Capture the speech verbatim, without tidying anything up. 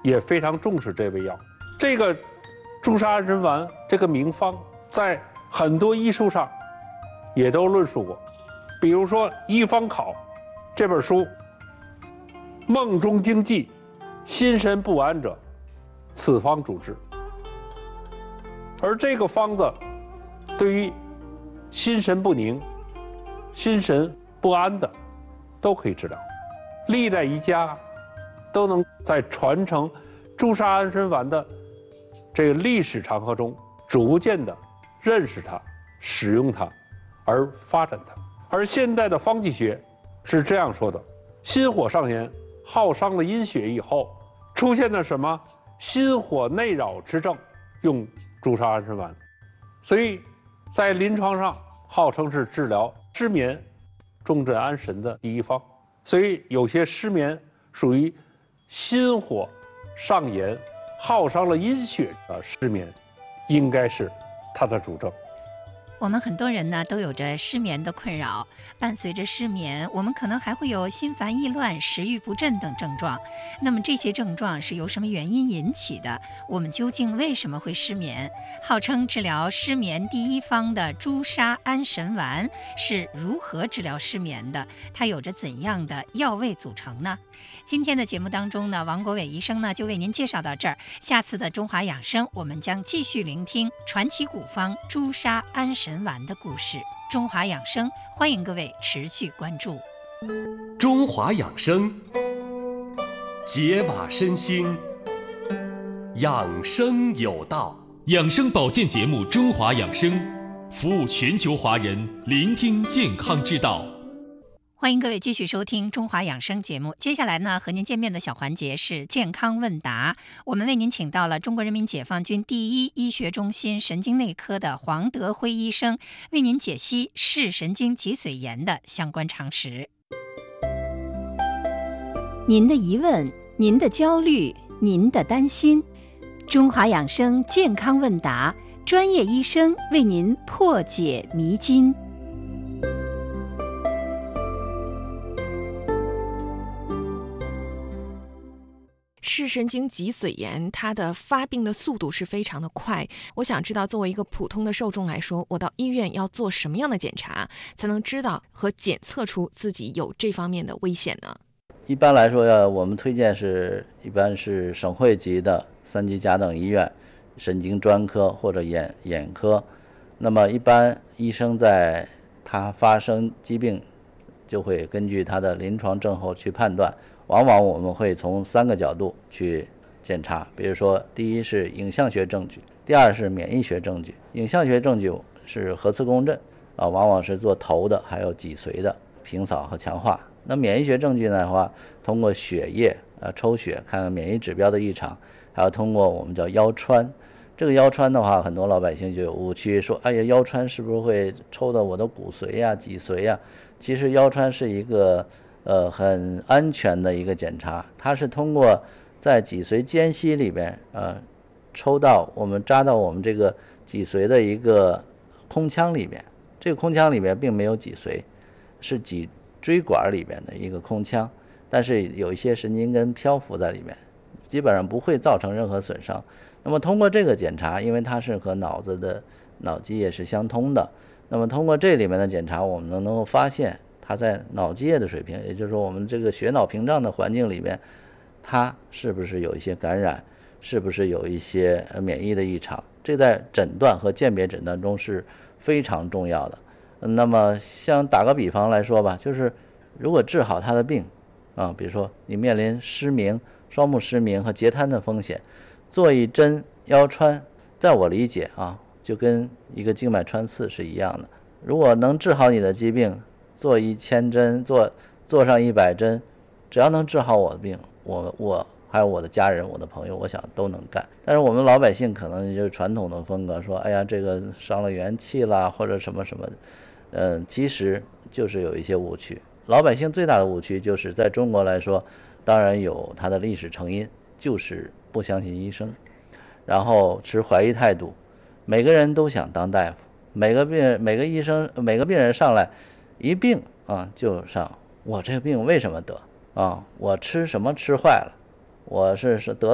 也非常重视这味药。这个朱砂安神丸这个名方，在很多医书上也都论述过。比如说《医方考》这本书，梦中惊悸、心神不安者，此方主之。而这个方子对于心神不宁、心神不安的都可以治疗。历代医家都能在传承朱砂安神丸的这个历史长河中，逐渐的认识它、使用它，而发展它。而现代的方剂学是这样说的：心火上炎，耗伤了阴血以后，出现了什么心火内扰之症，用朱砂安神丸。所以在临床上号称是治疗失眠、重镇安神的第一方。所以有些失眠属于心火上炎、耗伤了阴血的失眠，应该是它的主症。 我们很多人呢都有着失眠的困扰，伴随着失眠，我们可能还会有心烦意乱、食欲不振等症状。那么这些症状是由什么原因引起的？我们究竟为什么会失眠？号称治疗失眠第一方的朱砂安神丸是如何治疗失眠的？它有着怎样的药味组成呢？今天的节目当中呢，王国伟医生呢就为您介绍到这儿。下次的中华养生，我们将继续聆听传奇古方朱砂安神丸的故事。中华养生，欢迎各位持续关注。 中华养生，解码身心，养生有道。 养生保健节目《中华养生》，服务全球华人，聆听健康之道。 欢迎各位继续收听中华养生节目。接下来呢，和您见面的小环节是健康问答。我们为您请到了中国人民解放军第一医学中心神经内科的黄德辉医生，为您解析视神经脊髓炎的相关常识。您的疑问，您的焦虑，您的担心，中华养生健康问答，专业医生为您破解迷津。 视神经脊髓炎它的发病的速度是非常的快，我想知道作为一个普通的受众来说，我到医院要做什么样的检查才能知道和检测出自己有这方面的危险呢？ 一般来说要我们推荐是一般是省会级的三级甲等医院神经专科或者眼眼科。那么一般医生在他发生疾病就会根据他的临床症候去判断，往往我们会从三个角度去检查。比如说第一是影像学证据，第二是免疫学证据。影像学证据是核磁共振啊，往往是做头的还有脊髓的平扫和强化。那免疫学证据呢的话，通过血液呃抽血看看免疫指标的异常，还要通过我们叫腰穿。这个腰穿的话，很多老百姓就有误区，说哎呀腰穿是不是会抽到我的骨髓呀、脊髓呀？其实腰穿是一个呃很安全的一个检查，它是通过在脊髓间隙里边呃抽到我们扎到我们这个脊髓的一个空腔里边，这个空腔里边并没有脊髓，是脊椎管里边的一个空腔，但是有一些神经根漂浮在里面，基本上不会造成任何损伤。那么通过这个检查，因为它是和脑子的脑积液是相通的，那么通过这里面的检查，我们能够发现它在脑积液的水平，也就是说我们这个血脑屏障的环境里面，它是不是有一些感染，是不是有一些免疫的异常，这在诊断和鉴别诊断中是非常重要的。那么像打个比方来说吧，就是如果治好他的病啊，比如说你面临失明、双目失明和截瘫的风险，做一针腰穿，在我理解啊，就跟一个静脉穿刺是一样的。如果能治好你的疾病，做一千针，做做上一百针，只要能治好我的病，我我还有我的家人、我的朋友，我想都能干。但是我们老百姓可能就是传统的风格，说哎呀这个伤了元气啦，或者什么什么的。嗯，其实就是有一些误区。老百姓最大的误区就是在中国来说，当然有它的历史成因，就是不相信医生，然后持怀疑态度。每个人都想当大夫，每个病人、每个医生、每个病人上来一病啊就上，我这个病为什么得啊？我吃什么吃坏了？我是是得